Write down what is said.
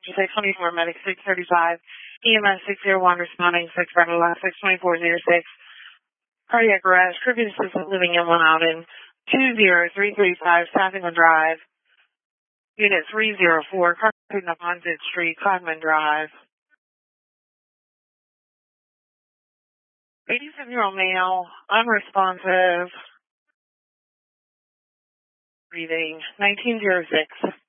J24 Medic 635, EMS 601 responding 6 Vital Last 62406, cardiac arrest, tribute assistant living in 1 out in 20335 Staffing Drive, Unit 304, Carpenter up on Street, Codman Drive. 87-year-old male, unresponsive, breathing, 1906.